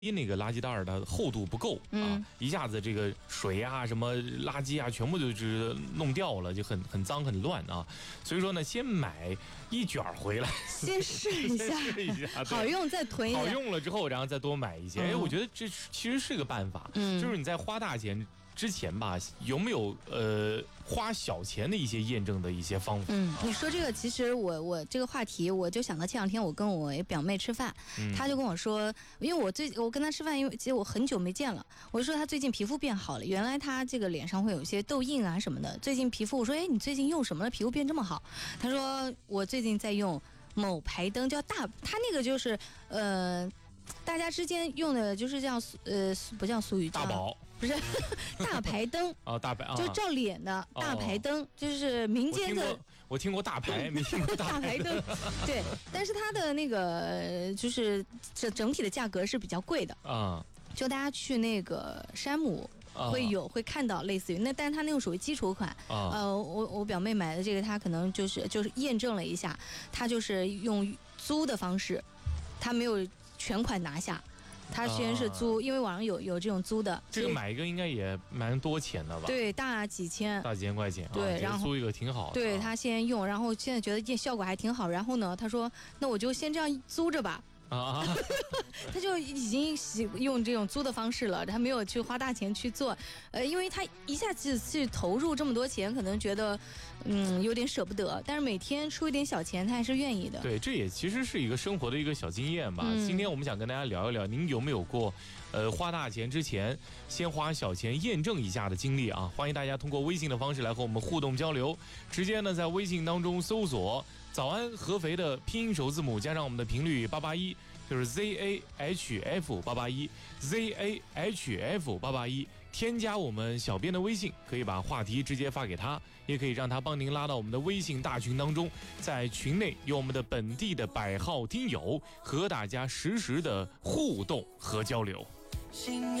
那个垃圾袋的厚度不够啊，一下子这个水啊、什么垃圾啊，全部就是弄掉了，就很脏很乱啊。所以说呢，先买一卷回来， 先试一下， 试一下， 好用再囤一下。 好用了之后，然后再多买一些。我觉得这其实是个办法，就是你在花大钱之前吧，有没有花小钱的一些验证的一些方法？ 你说这个，其实我这个话题，我就想到前两天我跟我表妹吃饭，她就跟我说，因为我跟她吃饭，因为其实我很久没见了，我就说她最近皮肤变好了，原来她这个脸上会有一些痘印啊什么的，最近皮肤，我说你最近用什么了？皮肤变这么好？她说我最近在用某牌灯，叫她那个就是大家之间用的就是叫不叫俗语， 大宝。 不是大牌灯哦，大牌就照脸的大牌灯，就是民间的。 我听过大牌，没听过大牌灯。 对，但是它的那个就是这整体的价格是比较贵的啊。就大家去那个山姆会看到类似于那，但是它那种属于基础款。我表妹买的这个，她可能就是验证了一下，她就是用租的方式，她没有全款拿下。他先是租，因为网上有这种租的， 这个买一个应该也蛮多钱的吧？ 对，大几千块钱。 对，然后租一个挺好的。 对，他先用，然后现在觉得效果还挺好，然后呢，他说那我就先这样租着吧。他就已经用这种租的方式了，他没有去花大钱去做，因为他一下子去投入这么多钱，可能觉得有点舍不得，但是每天出一点小钱，他还是愿意的。 对，这也其实是一个生活的一个小经验吧。今天我们想跟大家聊一聊，您有没有过花大钱之前先花小钱验证一下的经历啊？欢迎大家通过微信的方式来和我们互动交流，直接呢在微信当中搜索早安合肥的拼音首字母加上我们的频率881，就是 ZAHF881 ZAHF881，添加我们小编的微信，可以把话题直接发给他，也可以让他帮您拉到我们的微信大群当中，在群内有我们的本地的100号听友和大家实时的互动和交流。